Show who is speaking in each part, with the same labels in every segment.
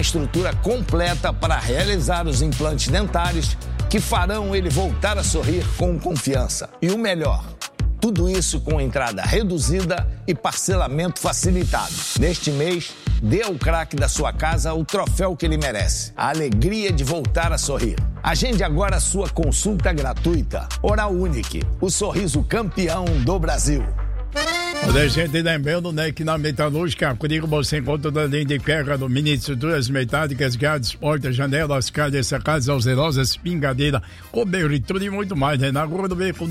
Speaker 1: estrutura completa para realizar os implantes dentários que farão ele voltar a sorrir com confiança. E o melhor, tudo isso com entrada reduzida e parcelamento facilitado. Neste mês, dê ao craque da sua casa o troféu que ele merece, a alegria de voltar a sorrir. Agende agora a sua consulta gratuita. Oral Unique, o sorriso campeão do Brasil.
Speaker 2: A gente lembrando, né, que na Metalúrgica Comigo você encontra toda a linha de ferro, alumínio, estruturas metálicas, grades, portas, janelas, calhas, sacadas, alcerosas, pingadeira, cobertura e muito mais, né? Na Rua do Beco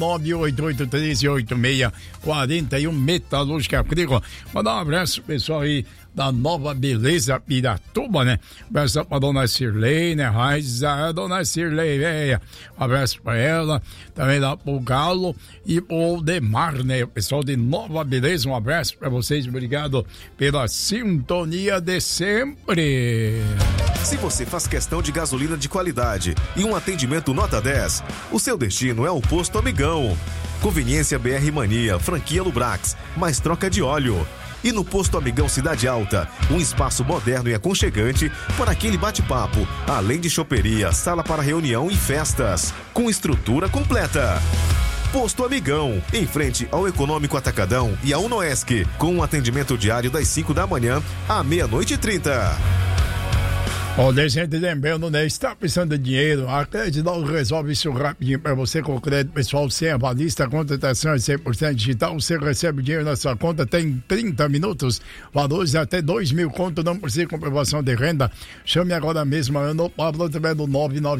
Speaker 2: 988-1386-41 Metalúrgica Comigo. Mandar um abraço pessoal aí da Nova Beleza Piratuba, né? Um abraço pra dona Cirlei, né? Raiza, dona Cirlei, velha. Um abraço pra ela, também lá pro Galo e pro Demar, né? O pessoal de Nova Beleza, um abraço pra vocês, obrigado pela sintonia de sempre.
Speaker 3: Se você faz questão de gasolina de qualidade e um atendimento nota 10, o seu destino é o Posto Amigão. Conveniência BR Mania, franquia Lubrax, mais troca de óleo. E no Posto Amigão Cidade Alta, um espaço moderno e aconchegante para aquele bate-papo, além de choperia, sala para reunião e festas, com estrutura completa. Posto Amigão, em frente ao Econômico Atacadão e ao Unoesc, com um atendimento diário das 5 da manhã à 00:30.
Speaker 2: Ó, deixa eu te lembrando, né? Está precisando de dinheiro? A Credidal resolve isso rapidinho para você com crédito pessoal sem avalista. A contratação é 100% digital. Você recebe dinheiro na sua conta tem 30 minutos. Valores até 2 mil conto, não precisa de comprovação de renda. Chame agora mesmo no Pablo através do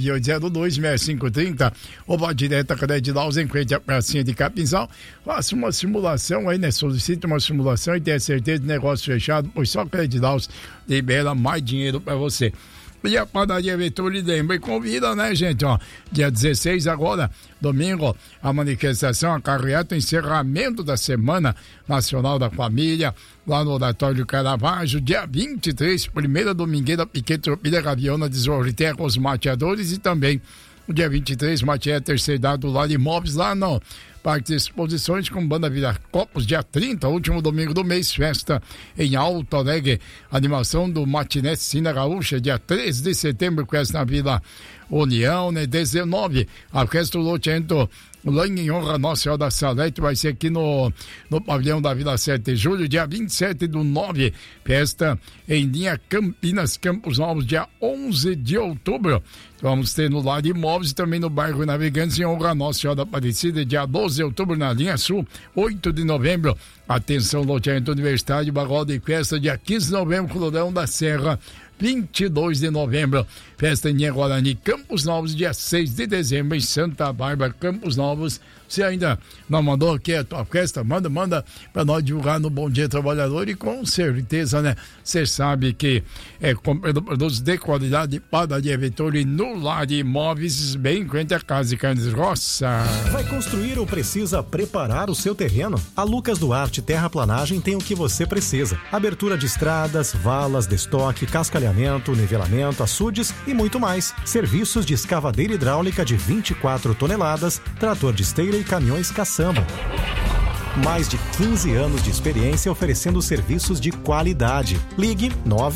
Speaker 2: 998026530 ou vá direto a Credidal em frente à pracinha de Capinzal. Faça uma simulação aí, né? Solicite uma simulação e tenha certeza de negócio fechado, pois só Credidal libera mais dinheiro para você. E a padaria Vettori lembra e convida, né, gente? Ó, dia 16 agora, domingo, a manifestação, a carreata, o encerramento da Semana Nacional da Família, lá no Oratório Caravaggio, dia 23, primeira domingueira, Piquet Tropilha, Gaviona, Desorrité com os mateadores e também o dia 23, Matia Terceira Idade do Lar Imóveis, lá no Parque de Exposições com banda Viracopos, dia 30, último domingo do mês, festa em Alto Alegre, animação do Matiné Cina Gaúcha, dia 13 de setembro, festa na Vila União, né? 19, a festa do Loteento lá em honra a Nossa Senhora da Salete, vai ser aqui no pavilhão da Vila 7 de Julho, dia 27/9, festa em linha Campinas, Campos Novos, dia 11 de outubro. Vamos ter no Lar de Imóveis e também no bairro Navegantes, em honra a Nossa Senhora da Aparecida, dia 12 de outubro, na linha Sul, 8 de novembro. Atenção, loteamento universitário, Bagol de Festa, dia 15 de novembro, Colorão da Serra, 22 de novembro, festa em Guarani, Campos Novos, dia 6 de dezembro, em Santa Bárbara, Campos Novos. Se ainda não mandou aqui a tua festa, manda para nós divulgar no Bom Dia Trabalhador e com certeza, né, você sabe que é comprando produtos de qualidade, padaria Vettori no Lar de Imóveis, bem em frente à Casa de Carnes Roça.
Speaker 4: Vai construir ou precisa preparar o seu terreno? A Lucas Duarte Terraplanagem tem o que você precisa: abertura de estradas, valas, destoque, cascalhamento, nivelamento, açudes e muito mais. Serviços de escavadeira hidráulica de 24 toneladas, trator de esteira e caminhões caçamba. Mais de 15 anos de experiência oferecendo serviços de qualidade. Ligue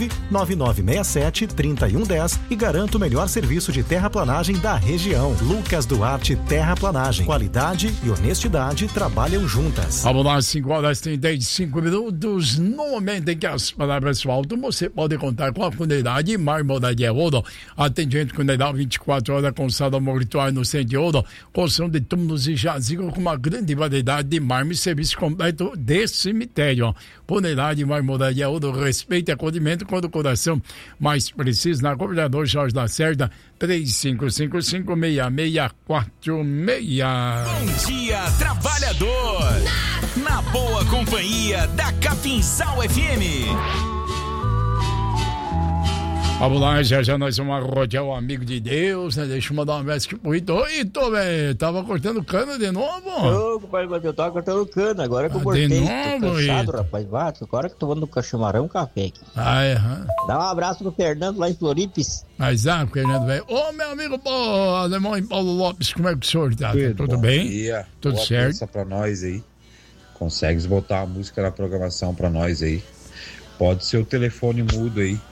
Speaker 4: 99967-3110 e garanta o melhor serviço de terraplanagem da região. Lucas Duarte Terraplanagem. Qualidade e honestidade trabalham juntas.
Speaker 2: Vamos lá, 5h35. No momento em que as palavras faltam, você pode contar com a Funerária Marmoraria Ouro. Atendimento funeral 24 horas com sala mortuária no centro de Ouro. Construção de túmulos e jazigo com uma grande variedade de mármore e serviço completo de cemitério. Funerária Marmoraria Ouro, respeito e acolhimento quando o coração mais preciso. Na Governador Jorge Lacerda, 3555-6646.
Speaker 5: Bom dia, trabalhador! Na boa companhia da Capinzal FM.
Speaker 2: Vamos lá, já nós vamos rodear o amigo de Deus, né? Deixa eu mandar uma vez aqui pro Ito. Ô, Ito, velho, tava cortando cana de novo?
Speaker 6: Ô, compadre, mas eu tava cortando cana, agora que eu cortei.
Speaker 2: De
Speaker 6: tô
Speaker 2: novo,
Speaker 6: cansado,
Speaker 2: Ito.
Speaker 6: rapaz, agora que tô tomando chimarrão, café aqui. Dá um abraço pro Fernando lá em Floripes.
Speaker 2: Mas, Fernando, velho. Ô, meu amigo, alemão em Paulo Lopes, como é que o senhor tá? Tudo bem?
Speaker 7: Dia.
Speaker 2: Tudo
Speaker 7: boa
Speaker 2: certo?
Speaker 7: Pensa pra nós aí. Consegues botar a música na programação pra nós aí. Pode ser o telefone mudo aí.